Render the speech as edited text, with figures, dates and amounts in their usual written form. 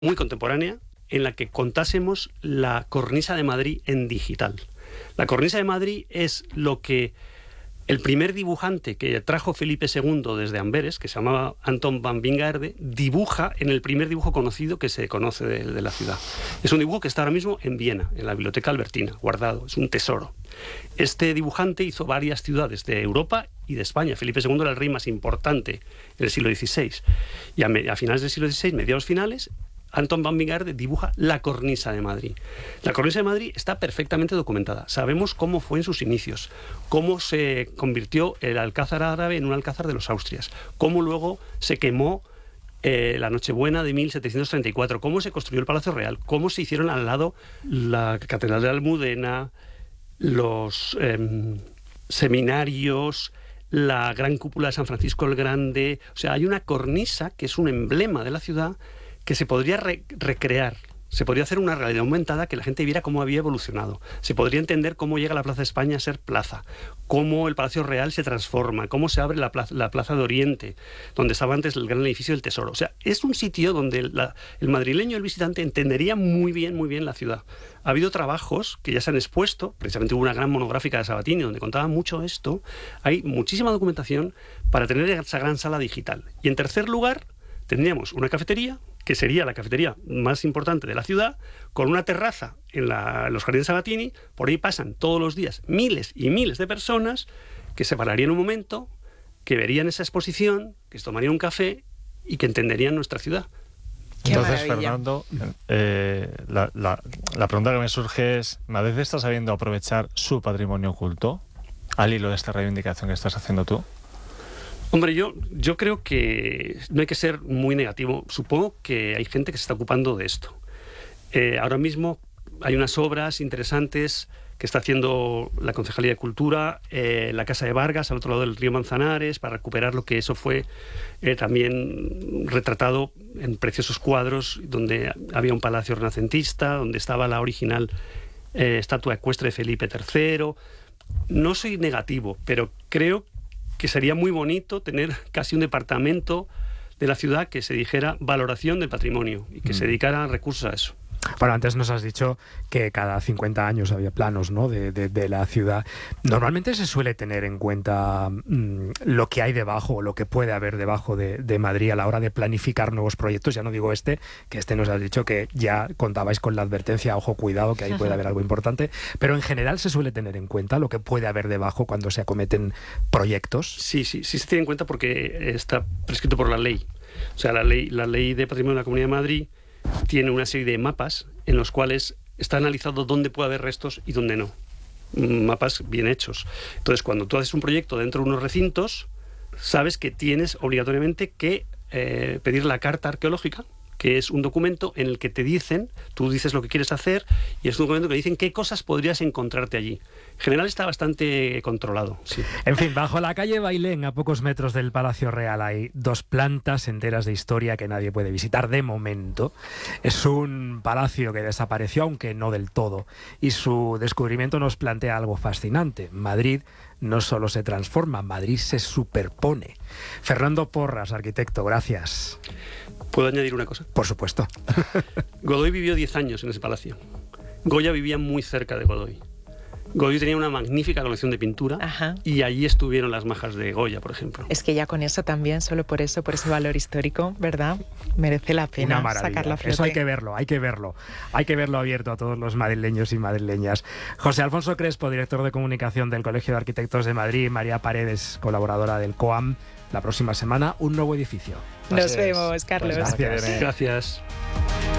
muy contemporánea en la que contásemos la cornisa de Madrid en digital. La cornisa de Madrid es lo que el primer dibujante que trajo Felipe II desde Amberes, que se llamaba Anton van Wingaerde, dibuja en el primer dibujo conocido que se conoce de la ciudad. Es un dibujo que está ahora mismo en Viena, en la Biblioteca Albertina, guardado. Es un tesoro. Este dibujante hizo varias ciudades de Europa y de España. Felipe II era el rey más importante en el siglo XVI. Y a finales del siglo XVI, mediados finales, Anton van Wingaerde dibuja la cornisa de Madrid. La cornisa de Madrid está perfectamente documentada. Sabemos cómo fue en sus inicios, cómo se convirtió el Alcázar árabe en un alcázar de los Austrias, cómo luego se quemó la Nochebuena de 1734, cómo se construyó el Palacio Real, cómo se hicieron al lado la Catedral de la Almudena, los seminarios, la gran cúpula de San Francisco el Grande. O sea, hay una cornisa que es un emblema de la ciudad que se podría recrear, se podría hacer una realidad aumentada que la gente viera cómo había evolucionado, se podría entender cómo llega la Plaza de España a ser plaza, cómo el Palacio Real se transforma, cómo se abre la Plaza de Oriente, donde estaba antes el gran edificio del Tesoro. O sea, es un sitio donde el madrileño, el visitante, entendería muy bien la ciudad. Ha habido trabajos que ya se han expuesto, precisamente hubo una gran monográfica de Sabatini donde contaba mucho esto, hay muchísima documentación para tener esa gran sala digital. Y en tercer lugar, tendríamos una cafetería, que sería la cafetería más importante de la ciudad, con una terraza en los jardines Sabatini. Por ahí pasan todos los días miles y miles de personas que se pararían un momento, que verían esa exposición, que se tomarían un café y que entenderían nuestra ciudad. Entonces, Fernando, la pregunta que me surge es, ¿Madrid está sabiendo aprovechar su patrimonio oculto al hilo de esta reivindicación que estás haciendo tú? Hombre, yo creo que no hay que ser muy negativo. Supongo que hay gente que se está ocupando de esto. Ahora mismo hay unas obras interesantes que está haciendo la Concejalía de Cultura, la Casa de Vargas, al otro lado del río Manzanares, para recuperar lo que eso fue también retratado en preciosos cuadros, donde había un palacio renacentista, donde estaba la original estatua ecuestre de Felipe III. No soy negativo, pero creo que sería muy bonito tener casi un departamento de la ciudad que se dijera valoración del patrimonio y que se dedicara recursos a eso. Bueno, antes nos has dicho que cada 50 años había planos, ¿no?, de la ciudad. Normalmente se suele tener en cuenta lo que hay debajo, o lo que puede haber debajo de Madrid a la hora de planificar nuevos proyectos. Ya no digo que nos has dicho que ya contabais con la advertencia, ojo, cuidado, que ahí puede haber algo importante, pero en general se suele tener en cuenta lo que puede haber debajo cuando se acometen proyectos. Sí se tiene en cuenta porque está prescrito por la ley. O sea, la ley de patrimonio de la Comunidad de Madrid tiene una serie de mapas en los cuales está analizado dónde puede haber restos y dónde no. Mapas bien hechos. Entonces, cuando tú haces un proyecto dentro de unos recintos, sabes que tienes obligatoriamente que pedir la carta arqueológica, que es un documento en el que te dicen, tú dices lo que quieres hacer, y es un documento que dicen qué cosas podrías encontrarte allí. En general está bastante controlado, sí. En fin, bajo la calle Bailén, a pocos metros del Palacio Real, hay 2 plantas enteras de historia que nadie puede visitar de momento. Es un palacio que desapareció, aunque no del todo, y su descubrimiento nos plantea algo fascinante. Madrid no solo se transforma, Madrid se superpone. Fernando Porras, arquitecto, gracias. ¿Puedo añadir una cosa? Por supuesto. Godoy vivió 10 años en ese palacio. Goya vivía muy cerca de Godoy. Godoy tenía una magnífica colección de pintura. Ajá. Y allí estuvieron las majas de Goya, por ejemplo. Es que ya con eso también, solo por ese valor histórico, ¿verdad? Merece la pena sacarlo a flote. Eso hay que verlo. Hay que verlo abierto a todos los madrileños y madrileñas. José Alfonso Crespo, director de comunicación del Colegio de Arquitectos de Madrid, María Paredes, colaboradora del COAM. La próxima semana, un nuevo edificio. Nos vemos, Carlos. Pues gracias. Gracias.